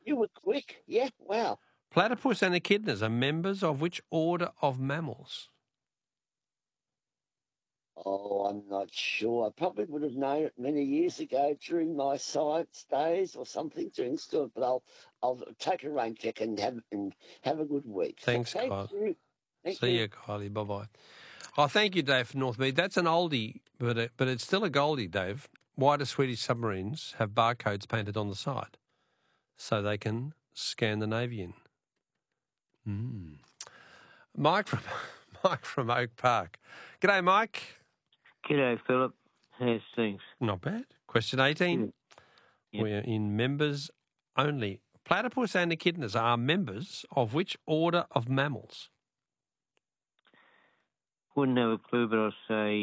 You were quick. Yeah, wow. Platypus and echidnas are members of which order of mammals? Oh, I'm not sure. I probably would have known it many years ago during my science days or something during school, but I'll take a rain check and have a good week. Thanks, So thank Kyle. you. Thank See you. you, Kylie. Bye-bye. Oh, thank you, Dave, from Northmead. That's an oldie, but it's still a goldie, Dave. Why do Swedish submarines have barcodes painted on the side? So they can scan the Navy in. Mike from Oak Park. G'day, Mike. G'day, Philip. How's things? Not bad. Question 18. Yep. We're in members only. Platypus and echidnas are members of which order of mammals? Wouldn't have a clue, but I'll say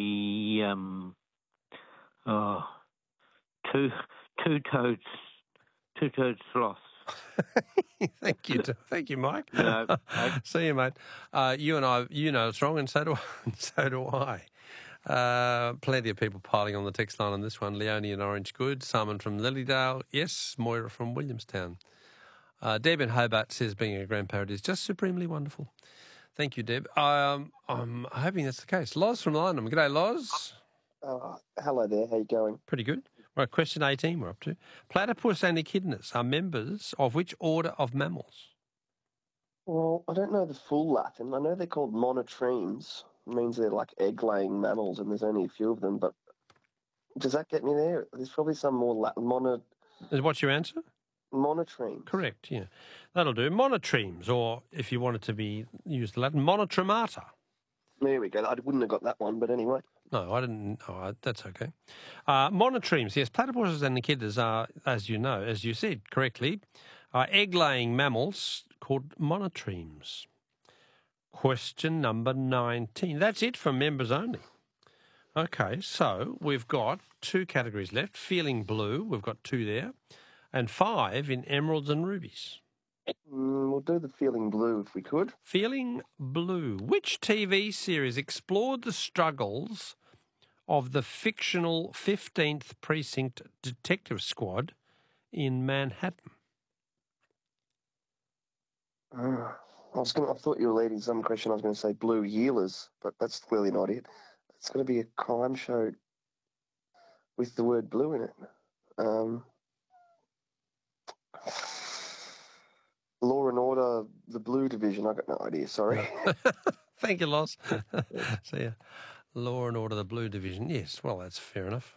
two-toed sloths. Thank you, Mike. No, See you, mate. You know it's wrong, and so do I. Plenty of people piling on the text line on this one. Leonie in Orange Good, Simon from Lilydale, yes, Moira from Williamstown. Deb in Hobart says being a grandparent is just supremely wonderful. Thank you, Deb. I'm hoping that's the case. Loz from Lynham. G'day, Loz. Hello there. How you going? Pretty good. Right, question 18 we're up to. Platypus and echidnas are members of which order of mammals? Well, I don't know the full Latin. I know they're called monotremes. It means they're like egg-laying mammals, and there's only a few of them. But does that get me there? There's probably some more Latin. What's your answer? Monotremes. Correct, yeah. That'll do. Monotremes, or if you want it to be used Latin, monotremata. There we go. I wouldn't have got that one, but anyway. No, I didn't. Oh, that's okay. Monotremes, yes. Platypuses and echidnas are, as you know, as you said correctly, are egg-laying mammals called monotremes. Question number 19. That's it for members only. Okay, so we've got 2 categories left. Feeling blue, we've got 2 there, and 5 in emeralds and rubies. We'll do the feeling blue if we could. Feeling blue. Which TV series explored the struggles of the fictional 15th Precinct Detective Squad in Manhattan? I thought you were leading some question. I was going to say Blue Healers, but that's clearly not it. It's going to be a crime show with the word blue in it. Law and Order, the Blue Division. I got no idea. Sorry. Thank you, Loz. See ya. Law and Order, the Blue Division. Yes, well, that's fair enough.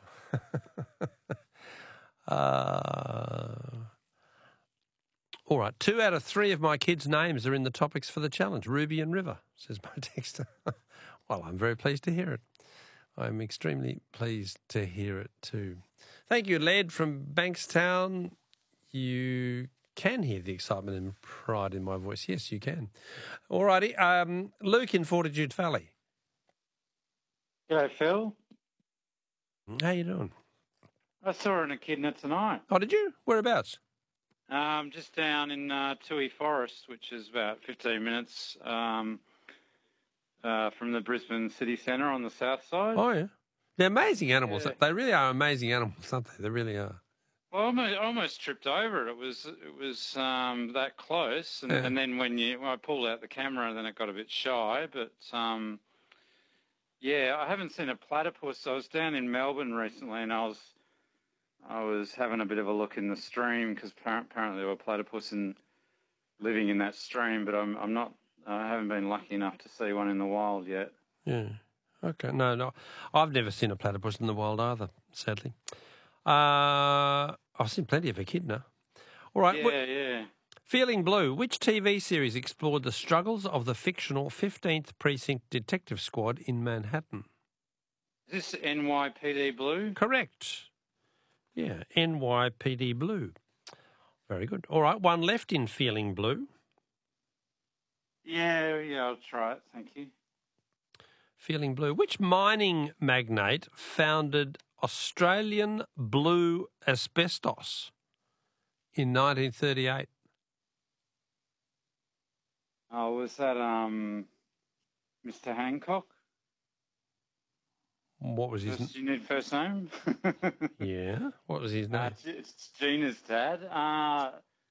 All right, 2 out of 3 of my kids' names are in the topics for the challenge. Ruby and River, says my texter. Well, I'm very pleased to hear it. I'm extremely pleased to hear it too. Thank you, Led from Bankstown. You can hear the excitement and pride in my voice. Yes, you can. All righty. Luke in Fortitude Valley. G'day, Phil. How you doing? I saw an echidna tonight. Oh, did you? Whereabouts? Just down in Toohey Forest, which is about 15 minutes from the Brisbane city centre on the south side. Oh, yeah. They're amazing animals. Yeah. They really are amazing animals, aren't they? They really are. Well, I almost tripped over it. It was that close, and, Yeah. and then when I pulled out the camera, then it got a bit shy. But yeah, I haven't seen a platypus. I was down in Melbourne recently, and I was having a bit of a look in the stream because apparently there were platypus living in that stream, but I haven't been lucky enough to see one in the wild yet. Yeah. Okay. No. I've never seen a platypus in the wild either, sadly. I've seen plenty of echidna. All right. Yeah. Feeling Blue. Which TV series explored the struggles of the fictional 15th Precinct Detective Squad in Manhattan? Is this NYPD Blue? Correct. Yeah, NYPD Blue. Very good. All right, 1 left in Feeling Blue. Yeah, I'll try it. Thank you. Feeling Blue. Which mining magnate founded Australian Blue Asbestos in 1938? Oh, was that Mr. Hancock? What was his Do you need first name? Yeah. What was his name? It's Gina's dad.